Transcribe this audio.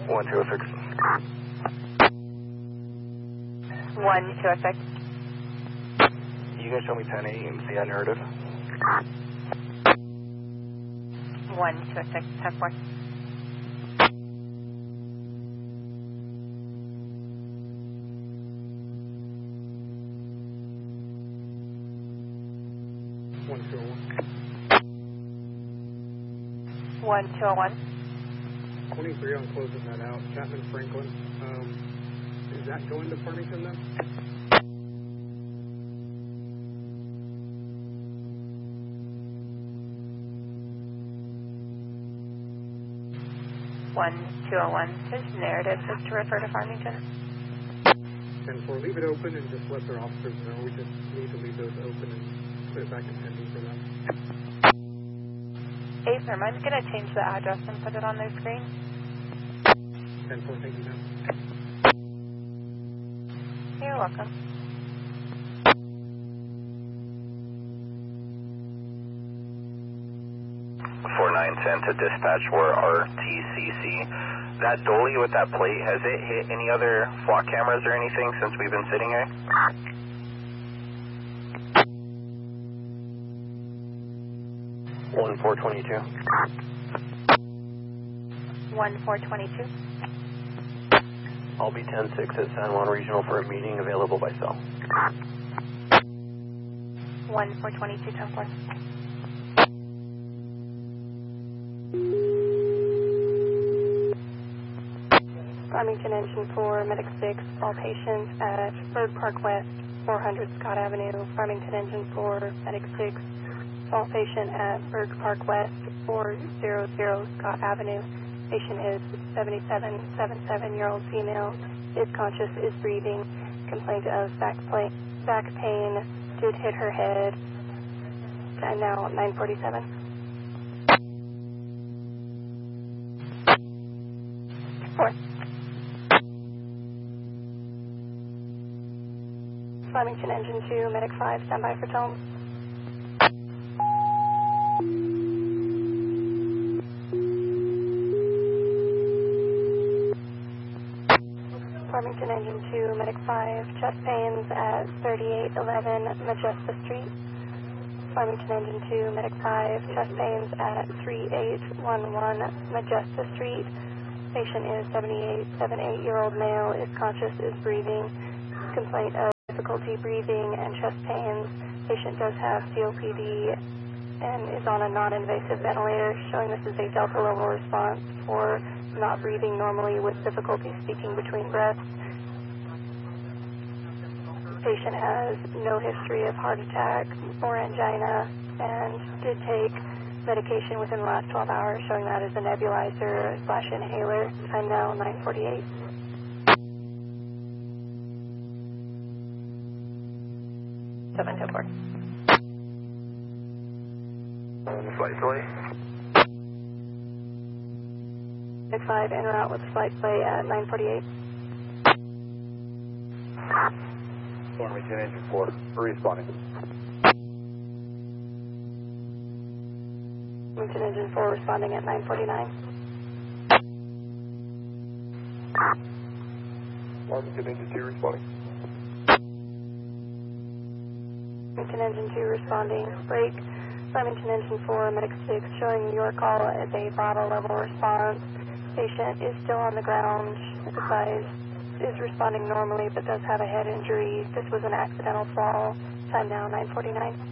1206. 1206. You guys show me 10 AMC unnarrative. 1206, 10-4. One two oh one. 23 on closing that out. Chapman Franklin. Is that going to Farmington then? One two oh one. His narrative is to refer to Farmington. 10-4, leave it open and just let their officers know. We just need to leave those open and put it back in pending for them. Aether, I'm going to change the address and put it on their screen. 10-4, thank you, ma'am. You're welcome. Four 910 to dispatch for RTCC. That dolly with that plate, has it hit any other flock cameras or anything since we've been sitting here? 1422. 1422. I'll be 10-6 at San Juan Regional for a meeting available by cell. 1422, 10-4. Farmington Engine 4, Medic 6, all patients at Bird Park West, 400 Scott Avenue. Farmington Engine 4, Medic 6, all patient at Berg Park West, 400 Scott Avenue. Patient is 77-year-old female, is conscious, is breathing. Complaint of back pain, did hit her head. And now 947. Fourth. Farmington Engine 2, Medic 5, standby for tone. Farmington Engine 2, Medic 5, chest pains at 3811 Majesta Street. Farmington Engine 2, Medic 5, chest pains at 3811 Majesta Street. Patient is 78-year-old male, is conscious, is breathing. Complaint of difficulty breathing and chest pains. Patient does have COPD and is on a non-invasive ventilator, showing this is a Delta level response for not breathing normally with difficulty speaking between breaths. Patient has no history of heart attack or angina and did take medication within the last 12 hours, showing that as a nebulizer/inhaler. Time now 9:48. Seven to four. Flight delay. Medic 5 en route with flight delay at 9:48. Farmington Engine 4, responding. Farmington Engine 4 responding at 9:49. Farmington Engine 2 responding. Farmington Engine 2 responding. Break. Farmington Engine 4, Medic 6, showing your call as a Bravo level response. Patient is still on the ground. Advised is responding normally but does have a head injury. This was an accidental fall. Time now 9:49.